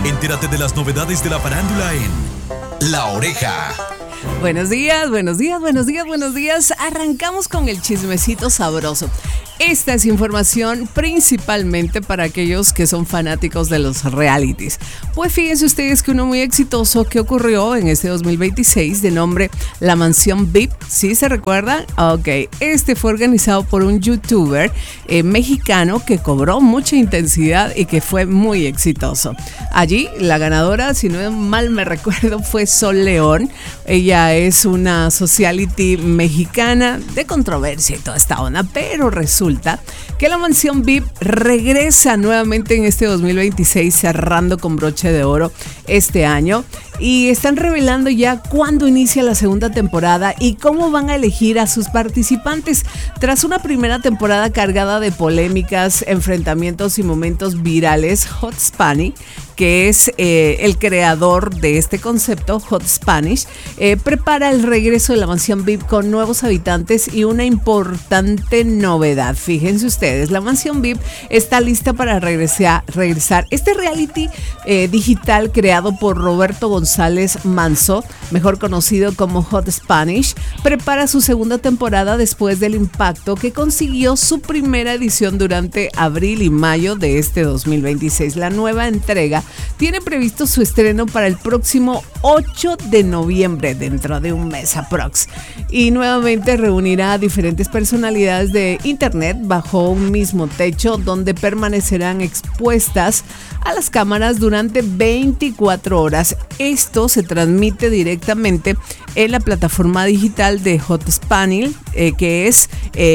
Entérate de las novedades de la farándula en La Oreja. Buenos días, buenos días, buenos días, buenos días. Arrancamos con el chismecito sabroso. Esta es información principalmente para aquellos que son fanáticos de los realities. Pues fíjense ustedes que uno muy exitoso que ocurrió en este 2026 de nombre La Mansión VIP. ¿Sí se recuerdan? Ok, este fue organizado por un youtuber mexicano que cobró mucha intensidad y que fue muy exitoso. Allí la ganadora, si no mal me recuerdo, fue Sol León. Ella es una socialite mexicana de controversia y toda esta onda, pero resulta que la Mansión VIP regresa nuevamente en este 2026, cerrando con broche de oro este año, y están revelando ya cuándo inicia la segunda temporada y cómo van a elegir a sus participantes. Tras una primera temporada cargada de polémicas, enfrentamientos y momentos virales, Hot Spanish, que es el creador de este concepto, Hot Spanish, prepara el regreso de la Mansión VIP con nuevos habitantes y una importante novedad. Fíjense ustedes, la Mansión VIP está lista para regresar. Este reality digital creado por Roberto González Manso, mejor conocido como Hot Spanish, prepara su segunda temporada después del impacto que consiguió su primera edición durante abril y mayo de este 2026. La nueva entrega tiene previsto su estreno para el próximo 8 de noviembre, dentro de un mes aprox. Y nuevamente reunirá a diferentes personalidades de internet bajo un mismo techo, donde permanecerán expuestas a las cámaras durante 24 horas. Esto se transmite directamente en la plataforma digital de Hot Spanish, que es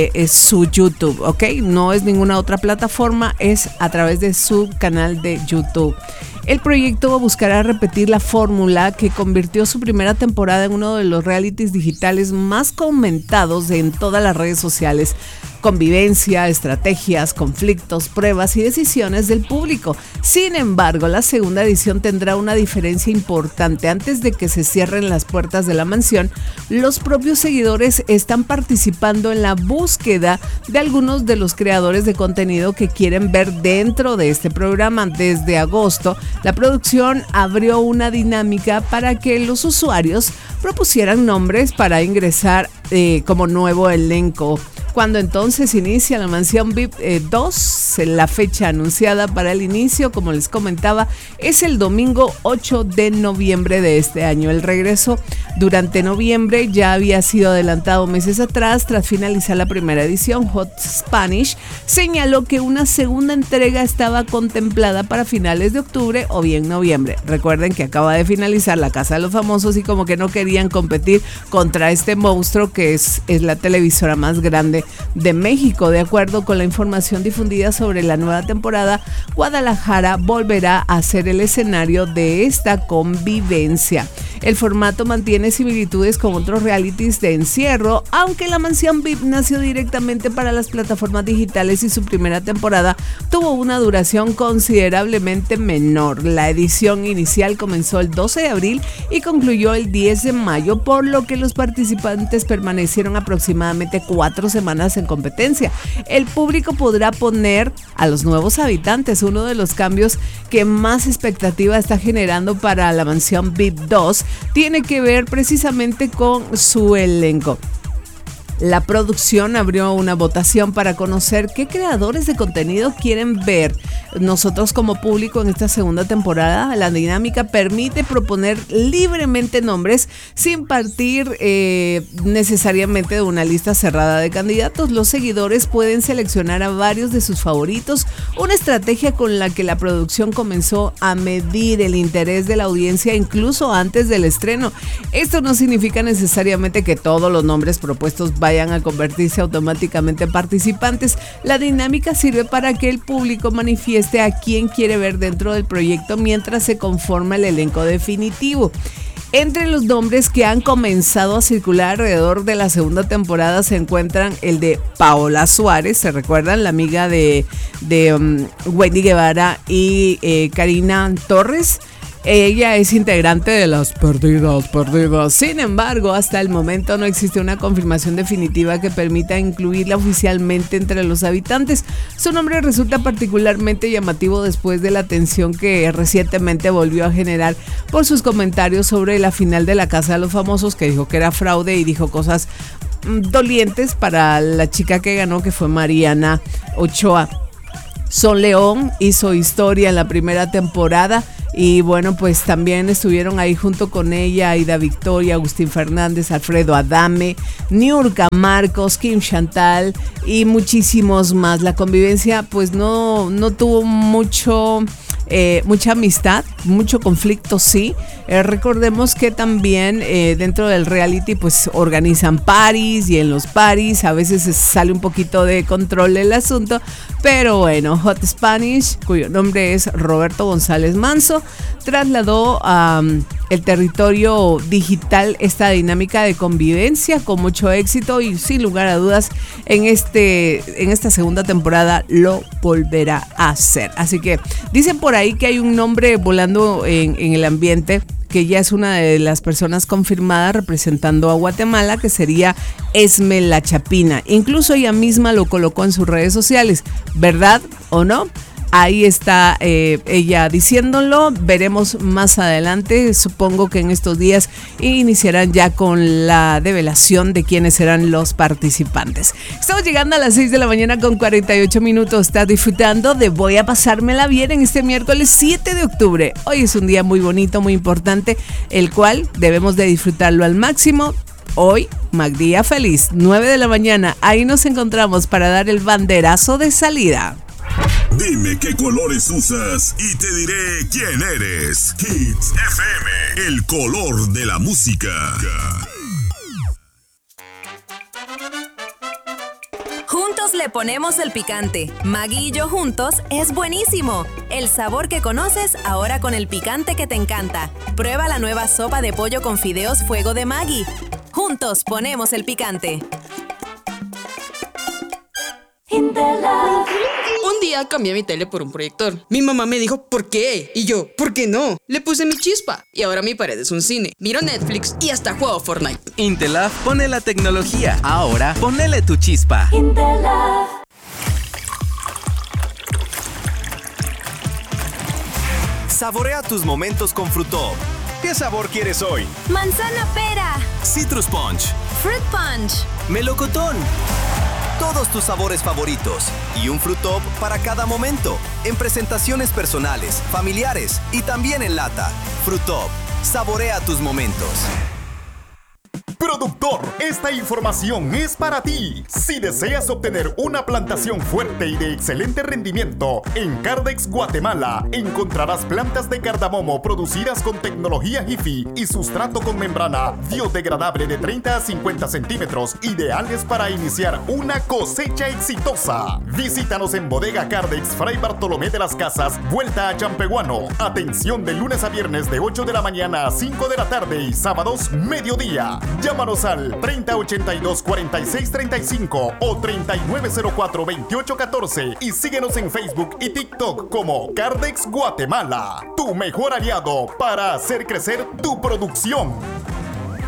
su YouTube, ¿ok? No es ninguna otra plataforma, es a través de su canal de YouTube. El proyecto buscará repetir la fórmula que convirtió su primera temporada en uno de los realities digitales más comentados en todas las redes sociales. Convivencia, estrategias, conflictos, pruebas y decisiones del público. Sin embargo, la segunda edición tendrá una diferencia importante. Antes de que se cierren las puertas de la mansión, los propios seguidores están participando en la búsqueda de algunos de los creadores de contenido que quieren ver dentro de este programa. Desde agosto, la producción abrió una dinámica para que los usuarios propusieran nombres para ingresar como nuevo elenco. Cuando entonces inicia la Mansión VIP 2, la fecha anunciada para el inicio, como les comentaba, es el domingo 8 de noviembre de este año. El regreso durante noviembre ya había sido adelantado meses atrás. Tras finalizar la primera edición, Hot Spanish señaló que una segunda entrega estaba contemplada para finales de octubre o bien noviembre. Recuerden que acaba de finalizar La Casa de los Famosos y como que no querían competir contra este monstruo que es la televisora más grande de México. De acuerdo con la información difundida sobre la nueva temporada, Guadalajara volverá a ser el escenario de esta convivencia. El formato mantiene similitudes con otros realities de encierro, aunque la Mansión VIP nació directamente para las plataformas digitales y su primera temporada tuvo una duración considerablemente menor. La edición inicial comenzó el 12 de abril y concluyó el 10 de mayo, por lo que los participantes permanecieron aproximadamente 4 semanas en competencia. El público podrá poner a los nuevos habitantes. Uno de los cambios que más expectativa está generando para la Mansión VIP 2 tiene que ver precisamente con su elenco. La producción abrió una votación para conocer qué creadores de contenido quieren ver nosotros como público en esta segunda temporada. La dinámica permite proponer libremente nombres sin partir necesariamente de una lista cerrada de candidatos. Los seguidores pueden seleccionar a varios de sus favoritos, una estrategia con la que la producción comenzó a medir el interés de la audiencia incluso antes del estreno. Esto no significa necesariamente que todos los nombres propuestos vayan a convertirse automáticamente en participantes. La dinámica sirve para que el público manifieste a quién quiere ver dentro del proyecto mientras se conforma el elenco definitivo. Entre los nombres que han comenzado a circular alrededor de la segunda temporada se encuentran el de Paola Suárez, ¿se recuerdan? La amiga de Wendy Guevara y Karina Torres. Ella es integrante de Las Perdidas. Sin embargo, hasta el momento no existe una confirmación definitiva que permita incluirla oficialmente entre los habitantes. Su nombre resulta particularmente llamativo después de la atención que recientemente volvió a generar por sus comentarios sobre la final de La Casa de los Famosos, que dijo que era fraude y dijo cosas dolientes para la chica que ganó, que fue Mariana Ochoa. Sol León hizo historia en la primera temporada y bueno, pues también estuvieron ahí junto con ella Aida Victoria, Agustín Fernández, Alfredo Adame, Niurka Marcos, Kim Chantal y muchísimos más. La convivencia pues no tuvo mucha amistad, mucho conflicto, sí. Recordemos que también dentro del reality pues organizan parties y en los parties a veces sale un poquito de control el asunto, pero bueno, Hot Spanish, cuyo nombre es Roberto González Manso, trasladó a el territorio digital esta dinámica de convivencia con mucho éxito y sin lugar a dudas en esta segunda temporada lo volverá a hacer. Así que dicen por ahí que hay un nombre volando en el ambiente, que ya es una de las personas confirmadas representando a Guatemala, que sería Esme La Chapina. Incluso ella misma lo colocó en sus redes sociales, ¿verdad o no? Ahí está ella diciéndolo. Veremos más adelante. Supongo que en estos días iniciarán ya con la develación de quiénes serán los participantes. Estamos llegando a las 6 de la mañana con 48 minutos. Estás disfrutando de Voy a pasármela bien en este miércoles 7 de octubre. Hoy es un día muy bonito, muy importante, el cual debemos de disfrutarlo al máximo. Hoy, Magdía Feliz, 9 de la mañana. Ahí nos encontramos para dar el banderazo de salida. Dime qué colores usas y te diré quién eres. Hits FM, el color de la música. Juntos le ponemos el picante. Maggi y yo juntos es buenísimo. El sabor que conoces ahora con el picante que te encanta. Prueba la nueva sopa de pollo con fideos fuego de Maggi. Juntos ponemos el picante. Un día cambié mi tele por un proyector. Mi mamá me dijo, ¿por qué? Y yo, ¿por qué no? Le puse mi chispa y ahora mi pared es un cine. Miro Netflix y hasta juego Fortnite. Intelaf pone la tecnología. Ahora ponele tu chispa. Saborea tus momentos con Frutop. ¿Qué sabor quieres hoy? Manzana pera. Citrus Punch, Fruit punch. melocotón. Todos tus sabores favoritos y un Frutop para cada momento, en presentaciones personales, familiares y también en lata. Frutop, saborea tus momentos. Productor, esta información es para ti. Si deseas obtener una plantación fuerte y de excelente rendimiento, en Cardex Guatemala encontrarás plantas de cardamomo producidas con tecnología HIFI y sustrato con membrana biodegradable de 30 a 50 centímetros, ideales para iniciar una cosecha exitosa. Visítanos en Bodega Cardex, Fray Bartolomé de las Casas, vuelta a Champehuano. Atención de lunes a viernes de 8 de la mañana a 5 de la tarde y sábados mediodía. Llámanos al 3082-4635 o 3904-2814 y síguenos en Facebook y TikTok como Cardex Guatemala, tu mejor aliado para hacer crecer tu producción.